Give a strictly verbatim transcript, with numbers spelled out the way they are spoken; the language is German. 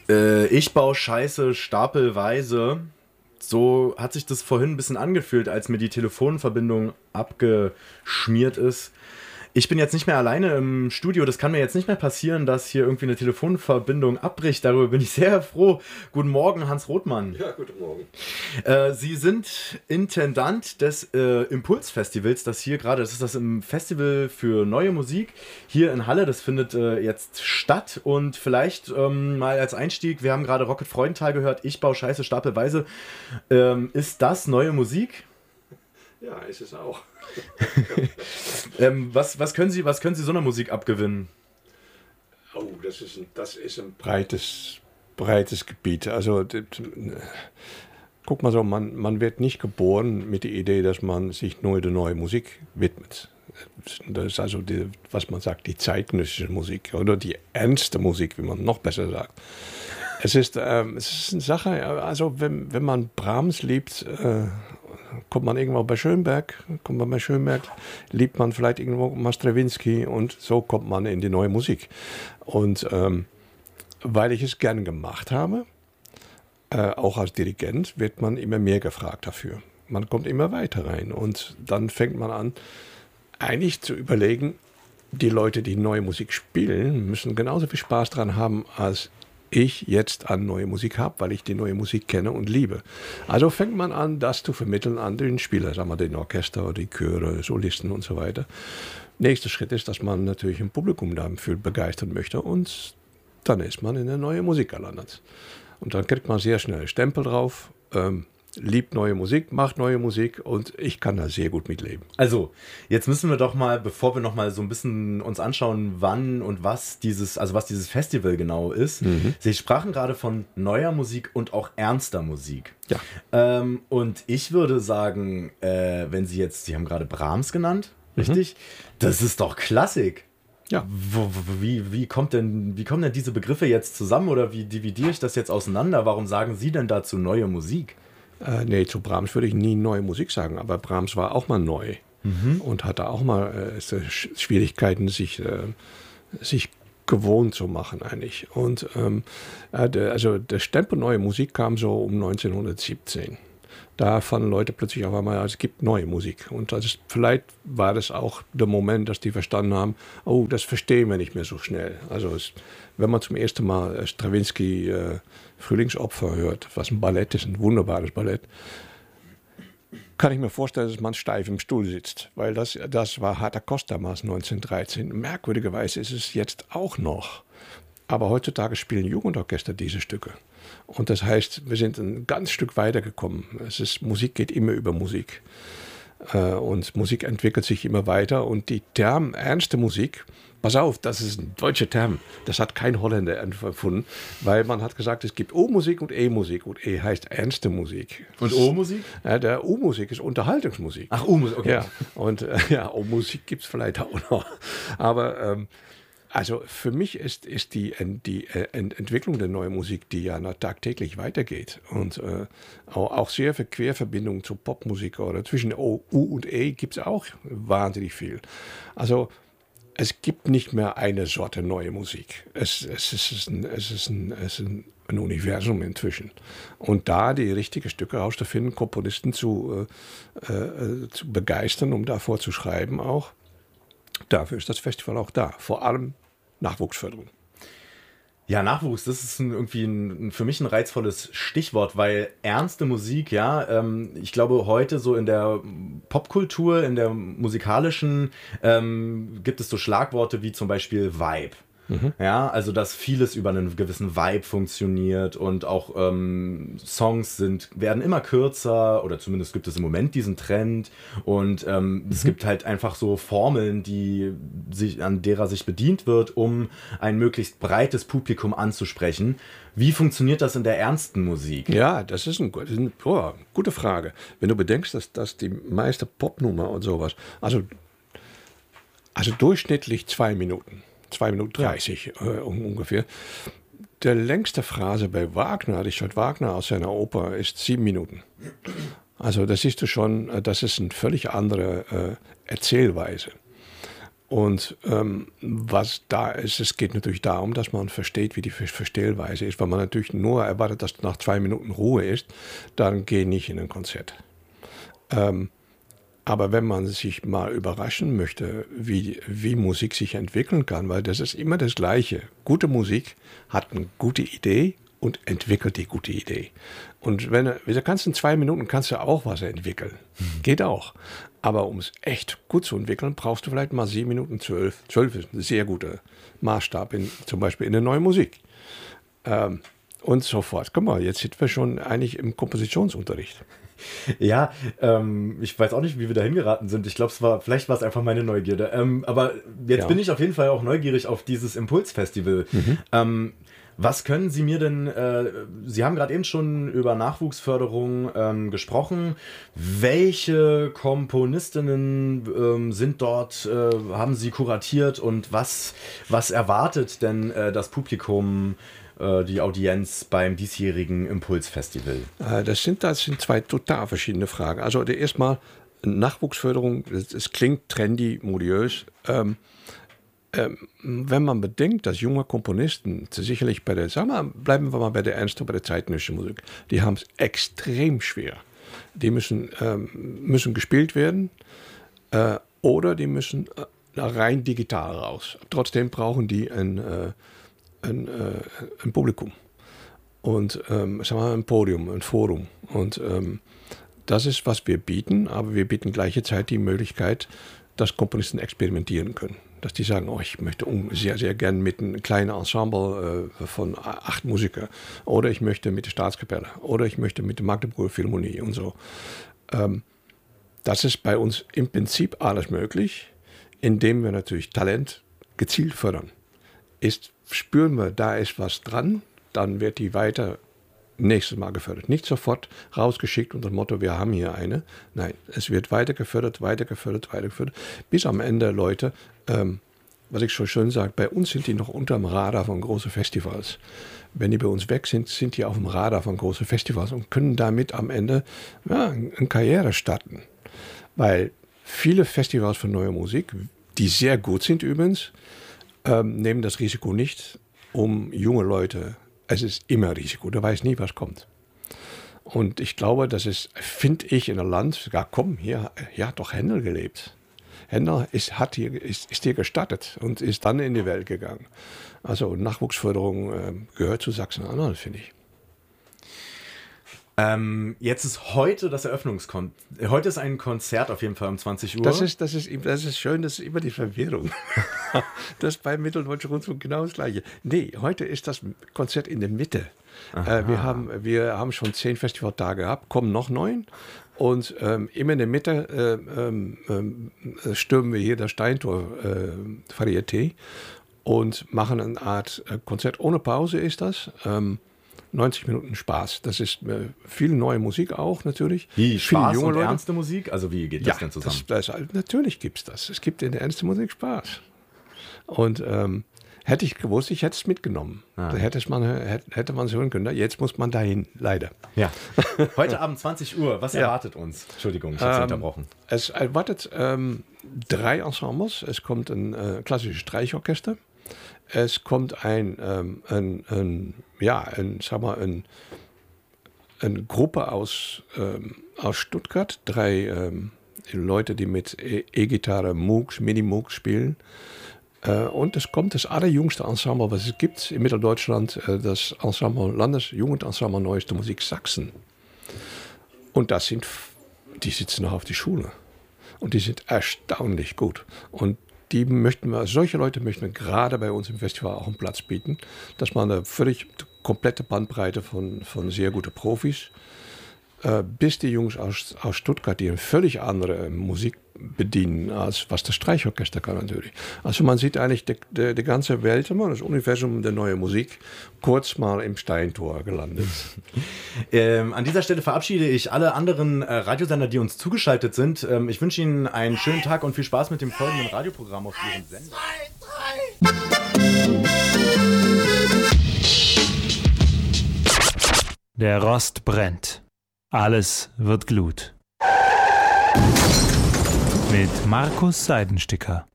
Äh, ich baue Scheiße stapelweise. So hat sich das vorhin ein bisschen angefühlt, als mir die Telefonverbindung abgeschmiert ist. Ich bin jetzt nicht mehr alleine im Studio. Das kann mir jetzt nicht mehr passieren, dass hier irgendwie eine Telefonverbindung abbricht. Darüber bin ich sehr froh. Guten Morgen, Hans Rothmann. Ja, guten Morgen. Äh, Sie sind Intendant des äh, Impulsfestivals, das hier gerade, das ist das im Festival für neue Musik hier in Halle. Das findet äh, jetzt statt. Und vielleicht ähm, mal als Einstieg, wir haben gerade Rocket Freudenthal gehört, ich baue Scheiße stapelweise. Ähm, ist das neue Musik? Ja, ist es auch. ähm, was, was, können Sie, was können Sie so einer Musik abgewinnen? Oh, das ist ein, das ist ein breites, breites Gebiet. Also, das, guck mal so, man, man wird nicht geboren mit der Idee, dass man sich nur der neuen Musik widmet. Das ist also, die, was man sagt, die zeitgenössische Musik oder die ernste Musik, wie man noch besser sagt. Es ist, ähm, es ist eine Sache, also wenn, wenn man Brahms liebt, äh, kommt man irgendwo bei Schönberg, kommt man bei Schönberg, liebt man vielleicht irgendwo mal Stravinsky und so kommt man in die neue Musik. Und ähm, weil ich es gern gemacht habe, äh, auch als Dirigent, wird man immer mehr gefragt dafür. Man kommt immer weiter rein und dann fängt man an, eigentlich zu überlegen, die Leute, die neue Musik spielen, müssen genauso viel Spaß dran haben, als ich jetzt an neue Musik habe, weil ich die neue Musik kenne und liebe. Also fängt man an, das zu vermitteln an den Spieler, sagen wir den Orchester, die Chöre, Solisten und so weiter. Nächster Schritt ist, dass man natürlich ein Publikum dafür begeistern möchte und dann ist man in der neuen Musik gelandet. Und dann kriegt man sehr schnell einen Stempel drauf, ähm, liebt neue Musik, macht neue Musik und ich kann da sehr gut mitleben. Also, jetzt müssen wir doch mal, bevor wir noch mal so ein bisschen uns anschauen, wann und was dieses, also was dieses Festival genau ist. Mhm. Sie sprachen gerade von neuer Musik und auch ernster Musik. Ja. Ähm, und ich würde sagen, äh, wenn Sie jetzt, Sie haben gerade Brahms genannt, richtig? Mhm. Das ist doch Klassik. Ja. Wo, wo, wie, wie, kommt denn, wie kommen denn diese Begriffe jetzt zusammen oder wie dividiere ich das jetzt auseinander? Warum sagen Sie denn dazu neue Musik? Äh, nee, zu Brahms würde ich nie neue Musik sagen, aber Brahms war auch mal neu mhm. und hatte auch mal äh, Schwierigkeiten, sich, äh, sich gewohnt zu machen eigentlich. Und ähm, äh, der, also der Stempel neue Musik kam so um neunzehnhundertsiebzehn. Da fanden Leute plötzlich auf einmal, es gibt neue Musik. Und das ist, vielleicht war das auch der Moment, dass die verstanden haben, oh, das verstehen wir nicht mehr so schnell. Also es, wenn man zum ersten Mal Stravinsky äh, Frühlingsopfer hört, was ein Ballett ist, ein wunderbares Ballett, kann ich mir vorstellen, dass man steif im Stuhl sitzt. Weil das, das war harter Kost damals, neunzehnhundertdreizehn. Merkwürdigerweise ist es jetzt auch noch. Aber heutzutage spielen Jugendorchester diese Stücke. Und das heißt, wir sind ein ganz Stück weitergekommen. Es ist, Musik geht immer über Musik. Äh, und Musik entwickelt sich immer weiter. Und die Term ernste Musik, pass auf, das ist ein deutscher Term. Das hat kein Holländer erfunden. Weil man hat gesagt, es gibt O-Musik und E-Musik. Und E heißt ernste Musik. Und O-Musik? Ja, der O-Musik ist Unterhaltungsmusik. Ach, O-Musik, okay. Ja, und äh, ja, O-Musik gibt es vielleicht auch noch. Aber ähm, also für mich ist, ist die, die Ent Entwicklung der neuen Musik, die ja tagtäglich weitergeht und äh, auch, auch sehr viel Querverbindungen zu Popmusik oder zwischen O, U und E gibt es auch wahnsinnig viel. Also es gibt nicht mehr eine Sorte neue Musik. Es, es, ist, ein, es, ist, ein, es ist ein, ein Universum inzwischen. Und da die richtigen Stücke rauszufinden, Komponisten zu, äh, äh, zu begeistern, um davor zu schreiben auch, dafür ist das Festival auch da. Vor allem Nachwuchsförderung. Ja, Nachwuchs, das ist ein, irgendwie ein, für mich ein reizvolles Stichwort, weil ernste Musik, ja, ähm, ich glaube heute so in der Popkultur, in der musikalischen, ähm, gibt es so Schlagworte wie zum Beispiel Vibe. Mhm. Ja, also dass vieles über einen gewissen Vibe funktioniert und auch ähm, Songs sind, werden immer kürzer oder zumindest gibt es im Moment diesen Trend und ähm, mhm. es gibt halt einfach so Formeln, die sich, an derer sich bedient wird, um ein möglichst breites Publikum anzusprechen. Wie funktioniert das in der ernsten Musik? Ja, das ist, ein, das ist eine oh, gute Frage. Wenn du bedenkst, dass, dass die meiste Popnummer und sowas, also, also durchschnittlich zwei Minuten. zwei Minuten dreißig ja. äh, ungefähr. Der längste Phrase bei Wagner, Richard Wagner aus seiner Oper, ist sieben Minuten. Also das siehst du schon, das ist eine völlig andere äh, Erzählweise. Und ähm, was da ist, es geht natürlich darum, dass man versteht, wie die Verstellweise ist. Wenn man natürlich nur erwartet, dass nach zwei Minuten Ruhe ist, dann geh nicht in ein Konzert. Ähm, aber wenn man sich mal überraschen möchte, wie, wie Musik sich entwickeln kann, weil das ist immer das Gleiche. Gute Musik hat eine gute Idee und entwickelt die gute Idee. Und wenn du kannst in zwei Minuten kannst du auch was entwickeln. Mhm. Geht auch. Aber um es echt gut zu entwickeln, brauchst du vielleicht mal sieben Minuten zwölf. Zwölf ist ein sehr guter Maßstab, in, zum Beispiel in der neuen Musik. Ähm, und so fort. Guck mal, jetzt sind wir schon eigentlich im Kompositionsunterricht. Ja, ähm, ich weiß auch nicht, wie wir da hingeraten sind. Ich glaube, es war, vielleicht war es einfach meine Neugierde. Ähm, aber jetzt ja. bin ich auf jeden Fall auch neugierig auf dieses Impulsfestival. Mhm. Ähm, Was können Sie mir denn, äh, Sie haben gerade eben schon über Nachwuchsförderung ähm, gesprochen. Welche Komponistinnen ähm, sind dort, äh, haben Sie kuratiert und was, was erwartet denn äh, das Publikum, äh, die Audienz beim diesjährigen Impulsfestival? Äh, das, sind, das sind zwei total verschiedene Fragen. Also erstmal Nachwuchsförderung, es klingt trendy, modiös. Ähm, Ähm, wenn man bedenkt, dass junge Komponisten sicherlich bei der, sagen wir, bleiben wir mal bei der ernsten, bei der zeitgenössischen Musik, die haben es extrem schwer. Die müssen, ähm, müssen gespielt werden äh, oder die müssen äh, rein digital raus. Trotzdem brauchen die ein, äh, ein, äh, ein Publikum und ähm, sagen wir, ein Podium, ein Forum. Und ähm, das ist, was wir bieten, aber wir bieten gleichzeitig die Möglichkeit, dass Komponisten experimentieren können. Dass die sagen, oh, ich möchte sehr, sehr gern mit einem kleinen Ensemble äh, von acht Musikern oder ich möchte mit der Staatskapelle oder ich möchte mit der Magdeburger Philharmonie und so. Ähm, das ist bei uns im Prinzip alles möglich, indem wir natürlich Talent gezielt fördern. Ist, spüren wir, da ist was dran, dann wird die weiter nächstes Mal gefördert. Nicht sofort rausgeschickt unter dem Motto, wir haben hier eine. Nein, es wird weiter gefördert, weiter gefördert, weiter gefördert, bis am Ende Leute, ähm, was ich so schön sage, bei uns sind die noch unter dem Radar von großen Festivals. Wenn die bei uns weg sind, sind die auf dem Radar von großen Festivals und können damit am Ende ja, eine Karriere starten. Weil viele Festivals für neue Musik, die sehr gut sind übrigens, ähm, nehmen das Risiko nicht, um junge Leute. Es ist immer Risiko, du weißt nie, was kommt. Und ich glaube, das ist, finde ich, in einem Land, ja komm, hier, hier hat doch Händel gelebt. Händel ist, hat hier, ist, ist hier gestattet und ist dann in die Welt gegangen. Also Nachwuchsförderung äh, gehört zu Sachsen-Anhalt, finde ich. Ähm, jetzt ist heute das Eröffnungskonzert. Heute ist ein Konzert auf jeden Fall um zwanzig Uhr. Das ist, das ist, das ist schön, das ist immer die Verwirrung. Das ist beim Mitteldeutschen Rundfunk genau das Gleiche. Nee, heute ist das Konzert in der Mitte. Äh, wir, haben, wir haben schon zehn Festivaltage gehabt, kommen noch neun. Und ähm, immer in der Mitte äh, ähm, äh, stürmen wir hier das Steintor äh, Varieté und machen eine Art äh, Konzert. Ohne Pause ist das. Ähm, neunzig Minuten Spaß. Das ist äh, viel neue Musik auch natürlich. Wie Spaß junge und Leute. Ernste Musik? Also wie geht das ja, denn zusammen? Das, das, natürlich gibt es das. Es gibt in der ernsten Musik Spaß. Und ähm, hätte ich gewusst, ich hätte es mitgenommen. Ah. Da hätte man hätte man es hören können. Jetzt muss man dahin, leider. Ja. Heute Abend zwanzig Uhr. Was ja. erwartet uns? Entschuldigung, ich habe ähm, Sie unterbrochen. Es erwartet ähm, drei Ensembles. Es kommt ein äh, klassisches Streichorchester. Es kommt ein, ähm, ein, ein ja, ein, sag mal, ein, eine Gruppe aus, ähm, aus Stuttgart. Drei ähm, Leute, die mit E-Gitarre, Moogs, Mini-Moogs spielen. Äh, und es kommt das allerjüngste Ensemble, was es gibt in Mitteldeutschland, äh, das Ensemble, Landesjugendensemble Neueste Musik Sachsen. Und das sind, die sitzen noch auf die Schule. Und die sind erstaunlich gut. Und die möchten wir, solche Leute möchten wir gerade bei uns im Festival auch einen Platz bieten, dass man eine völlig komplette Bandbreite von, von sehr guten Profis äh, bis die Jungs aus, aus Stuttgart, die eine völlig andere Musik bedienen, als was das Streichorchester kann natürlich. Also man sieht eigentlich die, die, die ganze Welt, das Universum der neuen Musik, kurz mal im Steintor gelandet. ähm, an dieser Stelle verabschiede ich alle anderen äh, Radiosender, die uns zugeschaltet sind. Ähm, ich wünsche Ihnen einen schönen Tag und viel Spaß mit dem folgenden Radioprogramm auf Ihrem Sender. Der Rost brennt. Alles wird Glut. Mit Markus Seidensticker.